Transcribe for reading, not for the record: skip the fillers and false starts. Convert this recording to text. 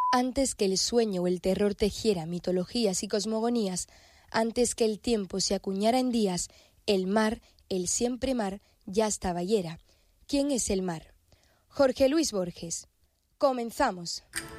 Antes que el sueño o el terror tejiera mitologías y cosmogonías, antes que el tiempo se acuñara en días, el mar, el siempre mar, ya estaba y era. ¿Quién es el mar? Jorge Luis Borges. ¡Comenzamos!